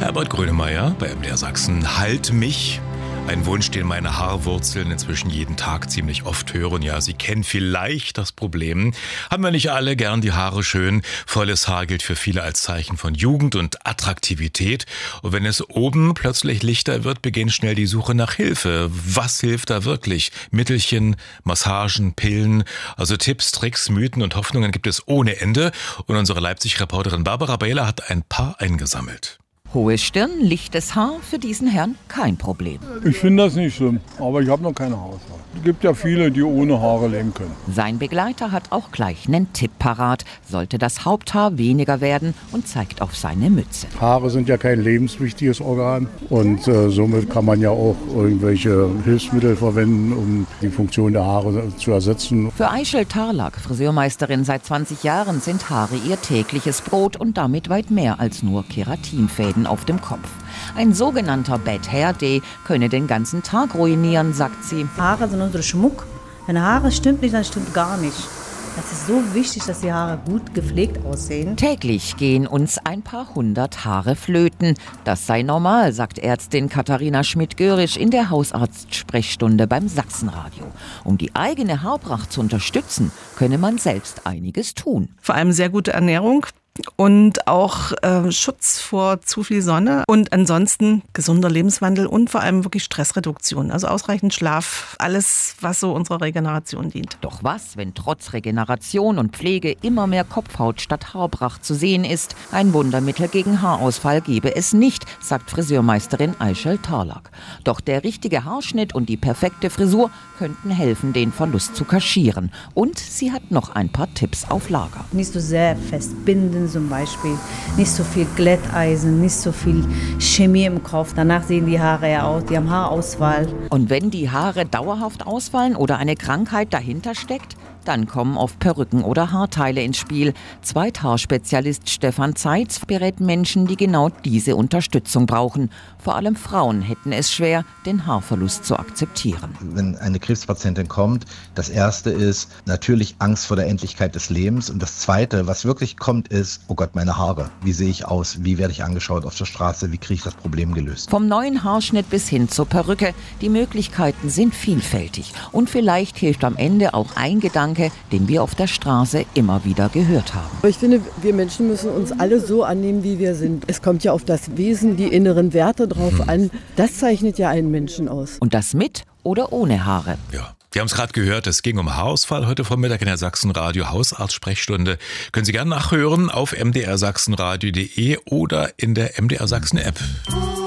Herbert Grönemeyer bei MDR Sachsen. Halt mich. Ein Wunsch, den meine Haarwurzeln inzwischen jeden Tag ziemlich oft hören. Ja, Sie kennen vielleicht das Problem. Haben wir nicht alle gern die Haare schön? Volles Haar gilt für viele als Zeichen von Jugend und Attraktivität. Und wenn es oben plötzlich lichter wird, beginnt schnell die Suche nach Hilfe. Was hilft da wirklich? Mittelchen, Massagen, Pillen. Also Tipps, Tricks, Mythen und Hoffnungen gibt es ohne Ende. Und unsere Leipzig-Reporterin Barbara Behler hat ein paar eingesammelt. Hohe Stirn, lichtes Haar, für diesen Herrn kein Problem. Ich finde das nicht schlimm, aber ich habe noch keine Haarhaare. Es gibt ja viele, die ohne Haare leben können. Sein Begleiter hat auch gleich einen Tipp parat. Sollte das Haupthaar weniger werden und zeigt auf seine Mütze. Haare sind ja kein lebenswichtiges Organ und somit kann man ja auch irgendwelche Hilfsmittel verwenden, um die Funktion der Haare zu ersetzen. Für Aischel Tarlak, Friseurmeisterin seit 20 Jahren, sind Haare ihr tägliches Brot und damit weit mehr als nur Keratinfäden auf dem Kopf. Ein sogenannter Bad Hair Day könne den ganzen Tag ruinieren, sagt sie. Haare sind unser Schmuck. Wenn Haare stimmt nicht, dann stimmt gar nicht. Es ist so wichtig, dass die Haare gut gepflegt aussehen. Täglich gehen uns ein paar hundert Haare flöten. Das sei normal, sagt Ärztin Katharina Schmidt-Görisch in der Hausarztsprechstunde beim Sachsenradio. Um die eigene Haarpracht zu unterstützen, könne man selbst einiges tun. Vor allem sehr gute Ernährung. Und auch Schutz vor zu viel Sonne und ansonsten gesunder Lebenswandel und vor allem wirklich Stressreduktion, also ausreichend Schlaf, alles, was so unserer Regeneration dient. Doch was, wenn trotz Regeneration und Pflege immer mehr Kopfhaut statt Haarpracht zu sehen ist? Ein Wundermittel gegen Haarausfall gebe es nicht, sagt Friseurmeisterin Aischel Tarlak. Doch der richtige Haarschnitt und die perfekte Frisur könnten helfen, den Verlust zu kaschieren. Und sie hat noch ein paar Tipps auf Lager. Nicht so sehr festbinden zum Beispiel, nicht so viel Glätteisen, nicht so viel Chemie im Kopf. Danach sehen die Haare ja aus, die haben Haarausfall. Und wenn die Haare dauerhaft ausfallen oder eine Krankheit dahinter steckt, dann kommen oft Perücken oder Haarteile ins Spiel. Zweithaarspezialist Stefan Zeitz berät Menschen, die genau diese Unterstützung brauchen. Vor allem Frauen hätten es schwer, den Haarverlust zu akzeptieren. Wenn eine Krebspatientin kommt, das erste ist natürlich Angst vor der Endlichkeit des Lebens. Und das zweite, was wirklich kommt, ist, oh Gott, meine Haare. Wie sehe ich aus? Wie werde ich angeschaut auf der Straße? Wie kriege ich das Problem gelöst? Vom neuen Haarschnitt bis hin zur Perücke. Die Möglichkeiten sind vielfältig. Und vielleicht hilft am Ende auch ein Gedanke, den wir auf der Straße immer wieder gehört haben. Ich finde, wir Menschen müssen uns alle so annehmen, wie wir sind. Es kommt ja auf das Wesen, die inneren Werte drauf an. Das zeichnet ja einen Menschen aus. Und das mit oder ohne Haare? Ja. Wir haben es gerade gehört, es ging um Haarausfall heute Vormittag in der Sachsenradio Hausarztsprechstunde. Können Sie gerne nachhören auf mdrsachsenradio.de oder in der MDR Sachsen App.